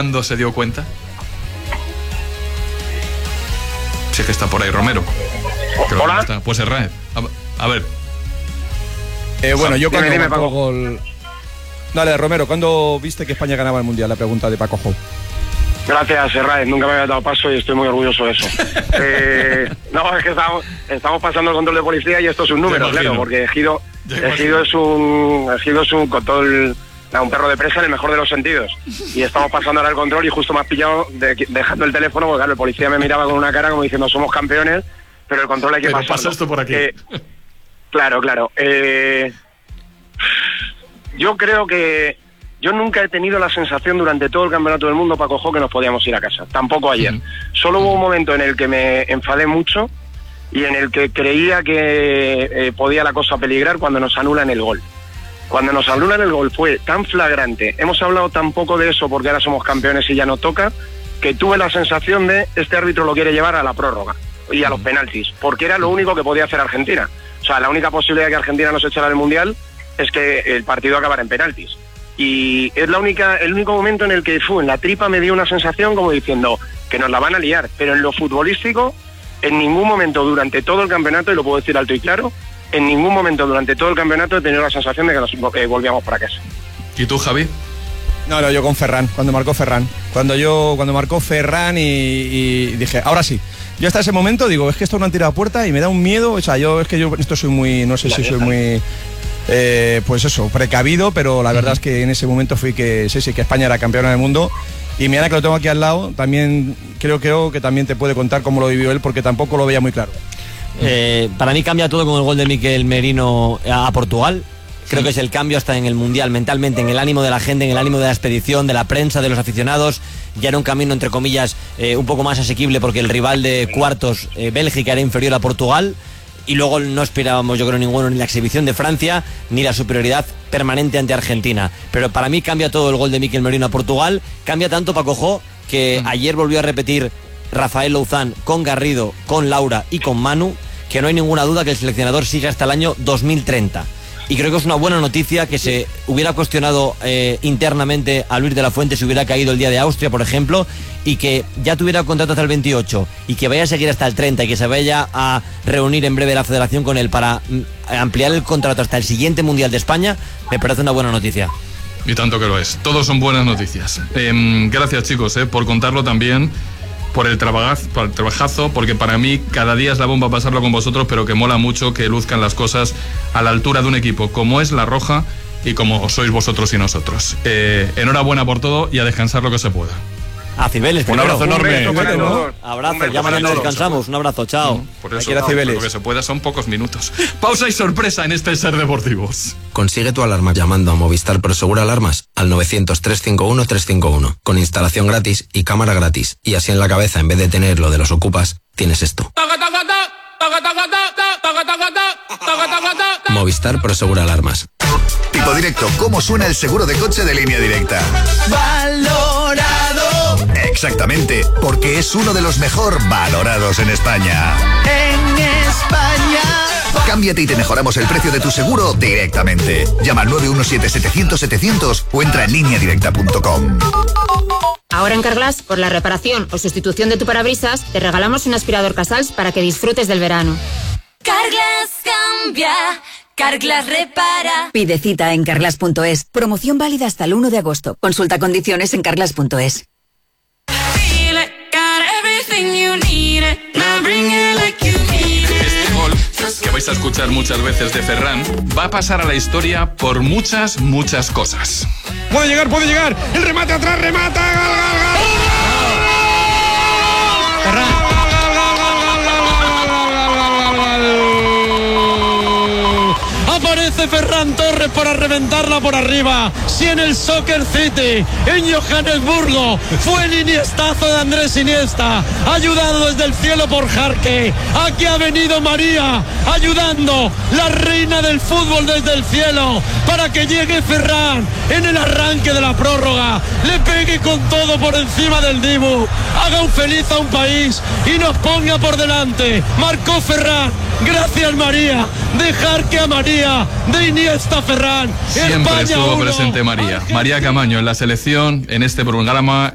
¿Cuándo se dio cuenta? Sí que está por ahí Romero. Hola. Está. Pues Herráez. A ver. Bueno, yo cuando dime, marcó gol... Dale, Romero, ¿cuándo viste que España ganaba el Mundial? La pregunta de Paco Jou. Gracias, Herráez. Nunca me había dado paso y estoy muy orgulloso de eso. No, es que estamos pasando el control de policía y esto es un número, claro, porque Ejido es un con todo un perro de presa en el mejor de los sentidos. Y estamos pasando ahora el control y justo me has pillado dejando el teléfono, porque claro, el policía me miraba con una cara como diciendo somos campeones, pero el control hay que pasar. Pasa esto por aquí. Claro. Yo creo que yo nunca he tenido la sensación durante todo el campeonato del mundo, Paco Jou, que nos podíamos ir a casa. Tampoco ayer. Solo hubo un momento en el que me enfadé mucho y en el que creía que podía la cosa peligrar cuando nos anulan el gol. Cuando nos anulan el gol fue tan flagrante, hemos hablado tan poco de eso porque ahora somos campeones y ya no toca, que tuve la sensación de este árbitro lo quiere llevar a la prórroga y a los penaltis, porque era lo único que podía hacer Argentina. O sea, la única posibilidad de que Argentina nos echara del Mundial es que el partido acabara en penaltis. Y es el único momento en el que en la tripa me dio una sensación como diciendo que nos la van a liar, pero en lo futbolístico, en ningún momento durante todo el campeonato, y lo puedo decir alto y claro, en ningún momento durante todo el campeonato he tenido la sensación de que nos volvíamos para casa. ¿Y tú, Javi? No, yo con Ferran, cuando marcó Ferran. Cuando marcó Ferran y dije, ahora sí. Yo hasta ese momento digo, es que esto no han tirado a puerta y me da un miedo, o sea, yo esto soy muy, no sé si soy muy... pues eso, precavido, pero la verdad es que en ese momento fui que España era campeona del mundo. Y mira que lo tengo aquí al lado, también creo que también te puede contar cómo lo vivió él, porque tampoco lo veía muy claro. Para mí cambia todo con el gol de Mikel Merino a Portugal. Creo que es el cambio hasta en el Mundial, mentalmente, en el ánimo de la gente, en el ánimo de la expedición, de la prensa, de los aficionados. Ya era un camino, entre comillas, un poco más asequible porque el rival de cuartos, Bélgica, era inferior a Portugal. Y luego no esperábamos, yo creo, ninguno, ni la exhibición de Francia, ni la superioridad permanente ante Argentina. Pero para mí cambia todo el gol de Mikel Merino a Portugal. Cambia tanto, Paco Jou, que ayer volvió a repetir Rafael Louzán con Garrido, con Laura y con Manu, que no hay ninguna duda que el seleccionador sigue hasta el año 2030. Y creo que es una buena noticia que se hubiera cuestionado internamente a Luis de la Fuente si hubiera caído el día de Austria, por ejemplo, y que ya tuviera contrato hasta el 28 y que vaya a seguir hasta el 30 y que se vaya a reunir en breve la federación con él para ampliar el contrato hasta el siguiente Mundial de España, me parece una buena noticia. Y tanto que lo es. Todos son buenas noticias. Gracias, chicos, por contarlo también. Por el trabajazo, porque para mí cada día es la bomba pasarlo con vosotros, pero que mola mucho que luzcan las cosas a la altura de un equipo como es La Roja y como sois vosotros y nosotros. Enhorabuena por todo y a descansar lo que se pueda. A Cibeles, un abrazo enorme. Abrazo, ya mañana descansamos. Un abrazo, chao. Por eso, lo que se pueda son pocos minutos. Pausa y sorpresa en este Ser Deportivos. Consigue tu alarma llamando a Movistar Prosegur Alarmas al 900-351-351, con instalación gratis y cámara gratis. Y así en la cabeza, en vez de tener lo de los ocupas, tienes esto. Movistar Prosegur Alarmas. Tipo directo, ¿cómo suena el seguro de coche de Línea Directa? Valorado. Exactamente, porque es uno de los mejor valorados en España. En España. Cámbiate y te mejoramos el precio de tu seguro directamente. Llama al 917-700-700 o entra en lineadirecta.com. Ahora en Carglass, por la reparación o sustitución de tu parabrisas, te regalamos un aspirador Casals para que disfrutes del verano. Carglass cambia, Carglass repara. Pide cita en carglass.es. Promoción válida hasta el 1 de agosto. Consulta condiciones en carglass.es. Este gol, que vais a escuchar muchas veces de Ferran, va a pasar a la historia por muchas cosas. Puede llegar. El remate atrás, remata. Ferran. Aparece Ferran Torres para reventarla por arriba. Si en el Soccer City, en Johannesburgo, fue el iniestazo de Andrés Iniesta, ayudado desde el cielo por Jarque. Aquí ha venido María, ayudando, la reina del fútbol desde el cielo, para que llegue Ferran en el arranque de la prórroga, le pegue con todo por encima del Dibu, haga un feliz a un país y nos ponga por delante. Marcó Ferran, gracias María, de Jarque a María, de Iniesta a Ferran. Siempre España estuvo 1, presente María Camaño en la selección, en este programa